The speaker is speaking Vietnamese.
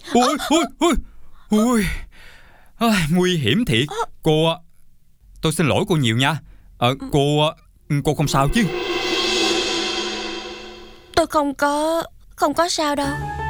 Ui, ui, ui, ui. Nguy hiểm thiệt. Cô, tôi xin lỗi cô nhiều nha. Cô không sao chứ? Tôi không có sao đâu.